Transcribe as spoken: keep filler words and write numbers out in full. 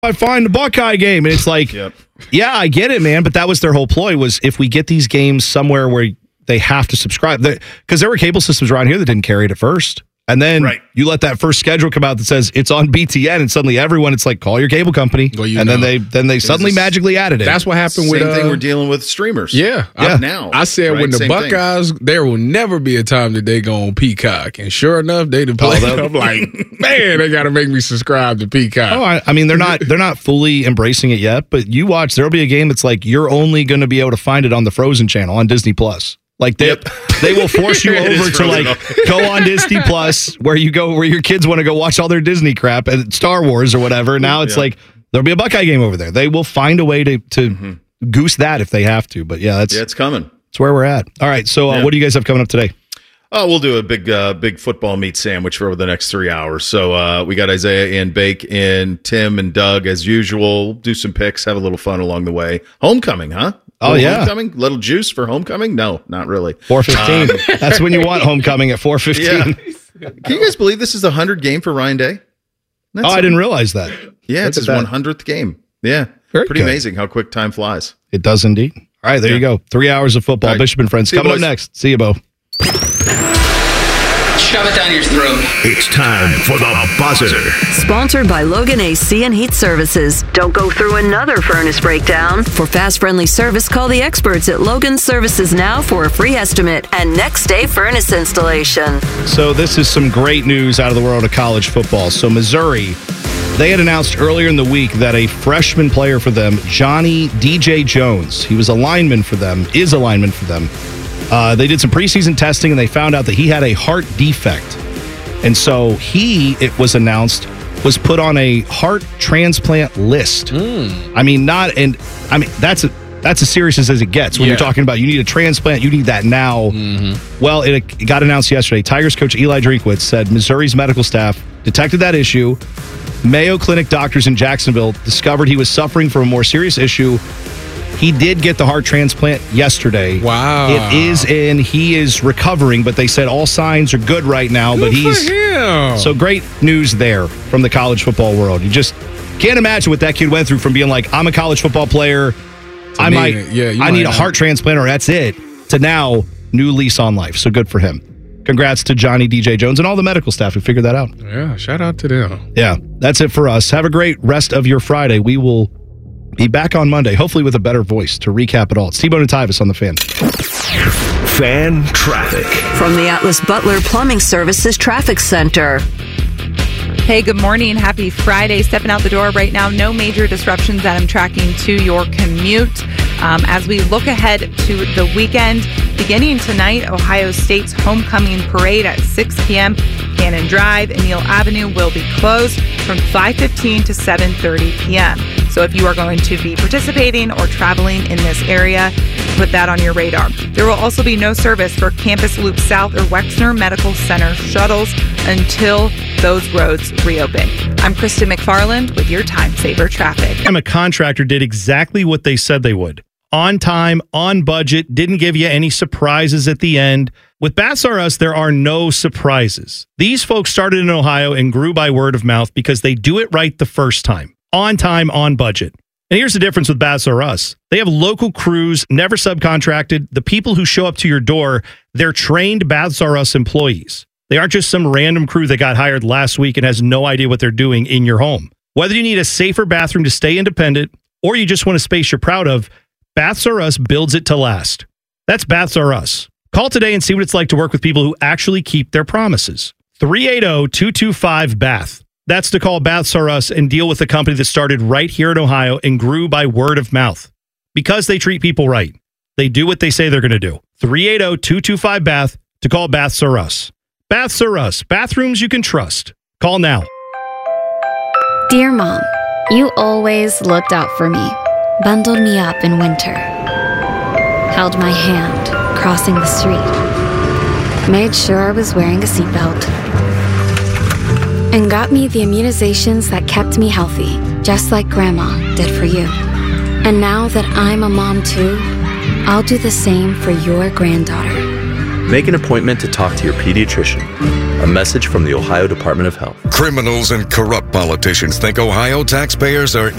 I find the Buckeye game. And it's like, yep. yeah, I get it, man. But that was their whole ploy, was if we get these games somewhere where they have to subscribe. Because there were cable systems around here that didn't carry it at first. And then right. you let that first schedule come out that says it's on B T N, and suddenly everyone, it's like, call your cable company. Well, you and know. then they then they suddenly a, magically added it. That's what happened Same with... Same uh, thing we're dealing with streamers. Yeah. yeah. I, now. I said right? when the Same Buckeyes, thing. there will never be a time that they go on Peacock. And sure enough, they done played. Oh, I'm like, man, they got to make me subscribe to Peacock. Oh, I, I mean, they're not they're not fully embracing it yet, but you watch, there'll be a game that's like, you're only going to be able to find it on the Frozen channel on Disney Plus. Like they, yep. they will force you over to like go on Disney Plus, where you go where your kids want to go watch all their Disney crap and Star Wars or whatever. Now it's yeah. like there'll be a Buckeye game over there. They will find a way to to mm-hmm. goose that if they have to. But yeah, that's yeah, it's coming. That's where we're at. All right, so uh, yeah. what do you guys have coming up today? Oh, we'll do a big uh, big football meat sandwich for over the next three hours. So uh, we got Isaiah and Bake and Tim and Doug as usual. We'll do some picks, have a little fun along the way. Homecoming, huh? Oh, yeah. Homecoming? Little juice for homecoming? No, not really. four fifteen. Um, That's when you want homecoming at four fifteen. Yeah. Can you guys believe this is the one hundredth game for Ryan Day? That's oh, I didn't realize that. Yeah, Look it's his that. one hundredth game. Yeah. Very Pretty good. amazing how quick time flies. It does indeed. All right, there yeah. you go. Three hours of football. Right. Bishop and Friends. See Coming up next. See you, Bo. Shove it down your throat. It's time for the buzzer. Sponsored by Logan A C and Heat Services. Don't go through another furnace breakdown. For fast, friendly service, call the experts at Logan Services now for a free estimate and next day furnace installation. So this is some great news out of the world of college football. So Missouri, they had announced earlier in the week that a freshman player for them, Johnny D J Jones, he was a lineman for them, is a lineman for them. Uh, they did some preseason testing, and they found out that he had a heart defect. And so he, it was announced, was put on a heart transplant list. Mm. I mean, not, and I mean, that's a, that's as serious as it gets when yeah. you're talking about you need a transplant, you need that now. Mm-hmm. Well, it, it got announced yesterday. Tigers coach Eli Drinkwitz said Missouri's medical staff detected that issue. Mayo Clinic doctors in Jacksonville discovered he was suffering from a more serious issue. He did get the heart transplant yesterday. Wow. It is in, he is recovering, but they said all signs are good right now. Good but he's for him. So great news there from the college football world. You just can't imagine what that kid went through from being like, I'm a college football player. I might, yeah, I might need a heart transplant or that's it, to now new lease on life. So good for him. Congrats to Johnny D J Jones and all the medical staff who figured that out. Yeah, shout out to them. Yeah, that's it for us. Have a great rest of your Friday. We will be back on Monday, hopefully with a better voice to recap it all. It's T-Bone and Tyvis on the Fan. Fan traffic. From the Atlas Butler Plumbing Services Traffic Center. Hey, good morning. Happy Friday. Stepping out the door right now. No major disruptions that I'm tracking to your commute. Um, as we look ahead to the weekend, beginning tonight, Ohio State's homecoming parade at six p.m. Cannon Drive and Neal Avenue will be closed from five fifteen to seven thirty p.m. So if you are going to be participating or traveling in this area, put that on your radar. There will also be no service for Campus Loop South or Wexner Medical Center shuttles until those roads reopen. I'm Kristen McFarland with your Time Saver Traffic. I'm a contractor did exactly what they said they would. On time, on budget, didn't give you any surprises at the end. With Baths R Us, there are no surprises. These folks started in Ohio and grew by word of mouth because they do it right the first time. On time, on budget. And here's the difference with Baths R Us. They have local crews, never subcontracted. The people who show up to your door, they're trained Baths R Us employees. They aren't just some random crew that got hired last week and has no idea what they're doing in your home. Whether you need a safer bathroom to stay independent or you just want a space you're proud of, Baths R Us builds it to last. That's Baths R Us. Call today and see what it's like to work with people who actually keep their promises. three eight zero, two two five, B A T H. That's to call Baths R Us and deal with a company that started right here in Ohio and grew by word of mouth. Because they treat people right. They do what they say they're going to do. three eight zero, two two five, B A T H to call Baths R Us. Baths R Us. Bathrooms you can trust. Call now. Dear Mom, you always looked out for me. Bundled me up in winter, held my hand crossing the street, made sure I was wearing a seatbelt, and got me the immunizations that kept me healthy, just like Grandma did for you. And now that I'm a mom too, I'll do the same for your granddaughter. Make an appointment to talk to your pediatrician. A message from the Ohio Department of Health. Criminals and corrupt politicians think Ohio taxpayers are